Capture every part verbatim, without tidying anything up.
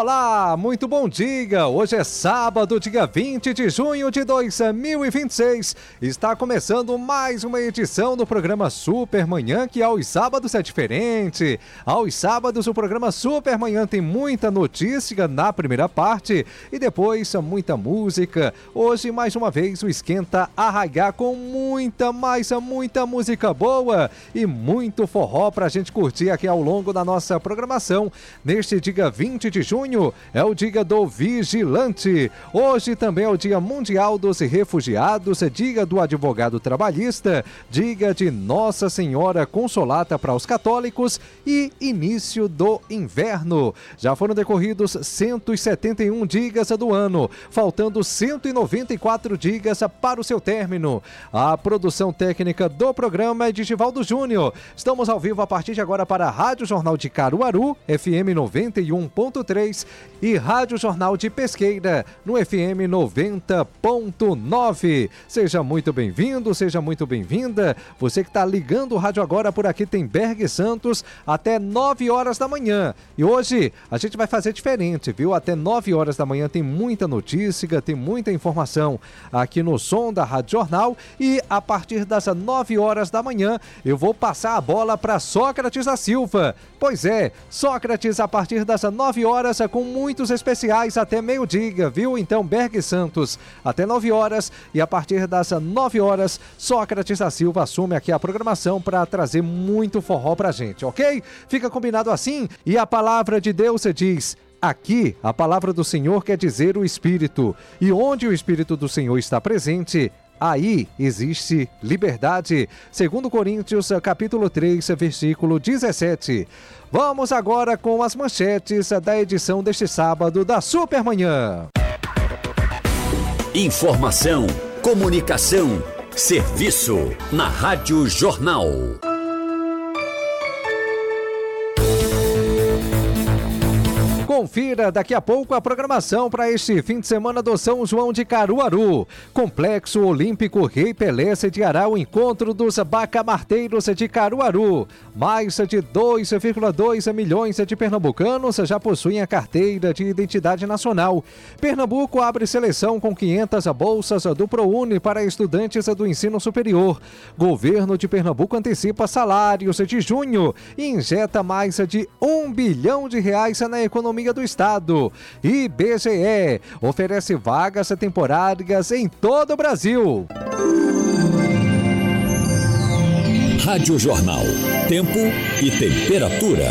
Olá, muito bom dia! Hoje é sábado, dia vinte de junho de dois mil e vinte e seis. Está começando mais uma edição do programa Super Manhã, que aos sábados é diferente. Aos sábados o programa Super Manhã tem muita notícia na primeira parte e depois muita música. Hoje, mais uma vez, o Esquenta Arraiá com muita, mais muita música boa e muito forró pra gente curtir aqui ao longo da nossa programação. Neste dia vinte de junho é o dia do vigilante. Hoje também é o dia mundial dos refugiados, dia do advogado trabalhista, dia de Nossa Senhora Consolata para os católicos e início do inverno. Já foram decorridos cento e setenta e um dias do ano, faltando cento e noventa e quatro dias para o seu término. A produção técnica do programa é de Givaldo Júnior. Estamos ao vivo a partir de agora para a Rádio Jornal de Caruaru, F M noventa e um ponto três, e Rádio Jornal de Pesqueira, no F M noventa ponto nove. Seja muito bem-vindo, seja muito bem-vinda. Você que está ligando o rádio agora, por aqui tem Berg Santos até nove horas da manhã. E hoje a gente vai fazer diferente, viu? Até nove horas da manhã tem muita notícia, tem muita informação aqui no som da Rádio Jornal. E a partir das nove horas da manhã eu vou passar a bola para Sócrates da Silva. Pois é, Sócrates a partir das nove horas com muitos especiais até meio-dia, viu? Então, Berg Santos até nove horas e a partir das nove horas, Sócrates da Silva assume aqui a programação para trazer muito forró pra gente, ok? Fica combinado assim? E a palavra de Deus diz: aqui, a palavra do Senhor quer dizer o Espírito, e onde o Espírito do Senhor está presente, aí existe liberdade. Segundo Coríntios, capítulo três, versículo dezessete. Vamos agora com as manchetes da edição deste sábado da Supermanhã. Informação, comunicação, serviço na Rádio Jornal. Confira daqui a pouco a programação para este fim de semana do São João de Caruaru. Complexo Olímpico Rei Pelé sediará o encontro dos bacamarteiros de Caruaru. Mais de dois vírgula dois milhões de pernambucanos já possuem a carteira de identidade nacional. Pernambuco abre seleção com quinhentas bolsas do ProUni para estudantes do ensino superior. Governo de Pernambuco antecipa salários de junho e injeta mais de um bilhão de reais na economia do estado. I B G E oferece vagas temporárias em todo o Brasil. Rádio Jornal, tempo e temperatura.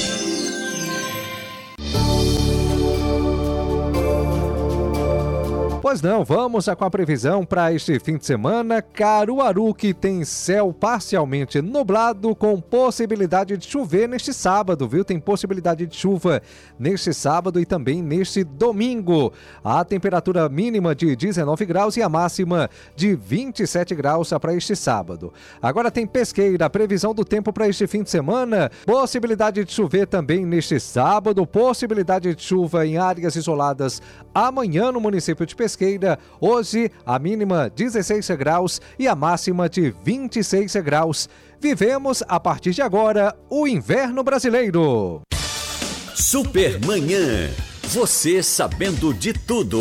Pois não, vamos com a previsão para este fim de semana. Caruaru, que tem céu parcialmente nublado com possibilidade de chover neste sábado, viu? Tem possibilidade de chuva neste sábado e também neste domingo. A temperatura mínima de dezenove graus e a máxima de vinte e sete graus para este sábado. Agora tem Pesqueira, a previsão do tempo para este fim de semana. Possibilidade de chover também neste sábado, possibilidade de chuva em áreas isoladas amanhã no município de Pesqueira. Hoje, a mínima dezesseis graus e a máxima de vinte e seis graus. Vivemos, a partir de agora, o inverno brasileiro. Supermanhã. Você sabendo de tudo.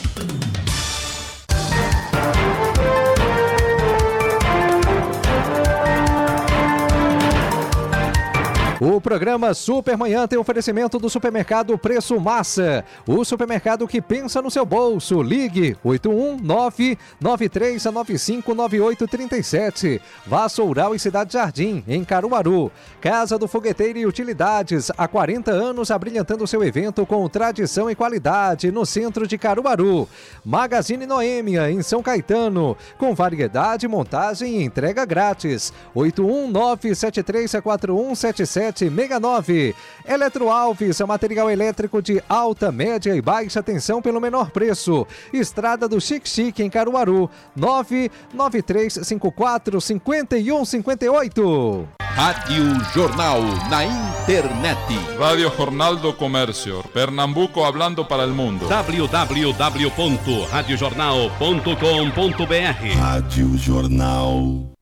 O programa Supermanhã tem oferecimento do supermercado Preço Massa, o supermercado que pensa no seu bolso. Ligue oito um nove, nove três nove cinco, nove oito três sete. Vassoural e Cidade Jardim, em Caruaru. Casa do Fogueteiro e Utilidades, há quarenta anos abrilhantando seu evento com tradição e qualidade no centro de Caruaru. Magazine Noêmia, em São Caetano, com variedade, montagem e entrega grátis. oito um nove, sete três quatro um, sete sete seis nove. Eletro Alves, material elétrico de alta, média e baixa tensão pelo menor preço. Estrada do Chique Chique, em Caruaru. nove nove três cinco quatro, cinco um cinco oito. Rádio Jornal na internet. Radio Jornal do Comércio. Pernambuco hablando para el mundo. w w w ponto radio jornal ponto com ponto b r. Rádio Jornal.